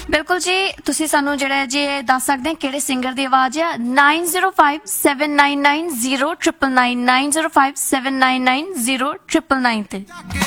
ਬਿਲਕੁਲ ਜੀ, ਤੁਸੀਂ ਸਾਨੂੰ ਜਿਹੜਾ ਜੀ ਦੱਸ ਸਕਦੇ ਕਿਹੜੇ ਸਿੰਗਰ ਦੀ ਆਵਾਜ਼ ਆ। 9057990999 9057990999 ਤੇ